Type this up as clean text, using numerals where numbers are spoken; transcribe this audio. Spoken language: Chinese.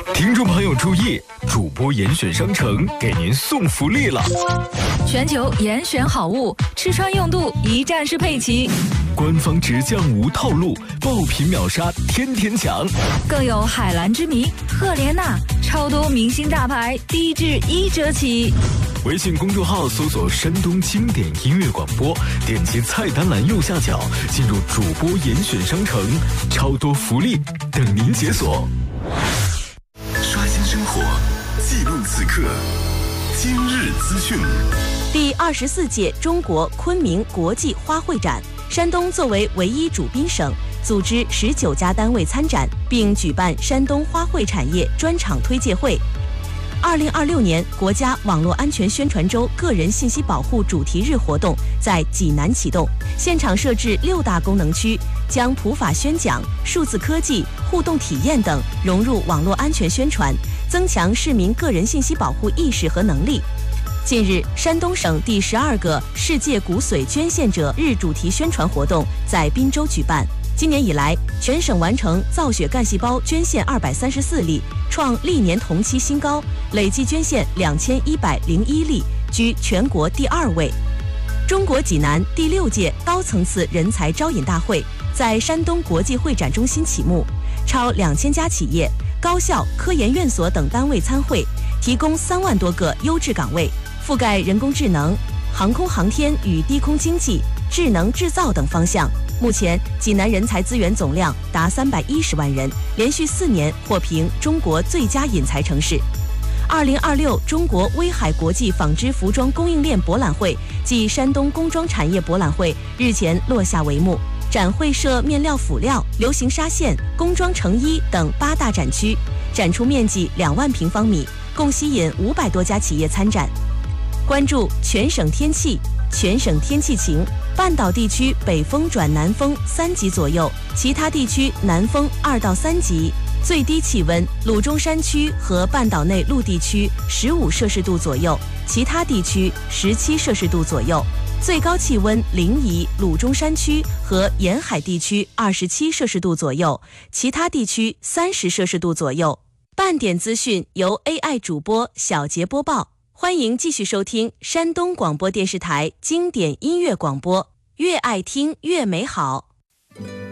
听众朋友注意，主播严选商城给您送福利了！ 全球严选好物，吃穿用度一站式配齐。 官方直降无套路，爆品秒杀天天抢。 更有海蓝之谜、赫莲娜，超多明星大牌，低至1折起。 微信公众号搜索山东经典音乐广播，点击菜单栏右下角进入主播严选商城，超多福利等您解锁。 刷新生活，记录此刻，今日资讯。 第24届中国昆明国际花卉展，山东作为唯一主宾省，组织19家单位参展，并举办山东花卉产业专场推介会。2026年国家网络安全宣传周个人信息保护主题日活动在济南启动，现场设置6大功能区，将普法宣讲、数字科技、互动体验等融入网络安全宣传，增强市民个人信息保护意识和能力。近日，山东省第12个世界骨髓捐献者日主题宣传活动在滨州举办。今年以来，全省完成造血干细胞捐献234例，创历年同期新高，累计捐献2101例，居全国第2位。中国济南第6届高层次人才招引大会在山东国际会展中心启幕，超2000家企业、高校、科研院所等单位参会，提供3万多个优质岗位，覆盖人工智能、航空航天与低空经济、智能制造等方向。目前，济南人才资源总量达310万人，连续4年获评中国最佳引才城市。2026中国威海国际纺织服装供应链博览会暨山东工装产业博览会日前落下帷幕。展会设面料辅料、流行纱线、工装成衣等8大展区，展出面积2万平方米，共吸引500多家企业参展。关注全省天气，全省天气晴，半岛地区北风转南风3级左右，其他地区南风2到3级。最低气温，鲁中山区和半岛内陆地区15摄氏度左右，其他地区17摄氏度左右。最高气温，临沂、鲁中山区和沿海地区27摄氏度左右，其他地区30摄氏度左右。半点资讯由 AI 主播小杰播报，欢迎继续收听山东广播电视台经典音乐广播，越爱听越美好。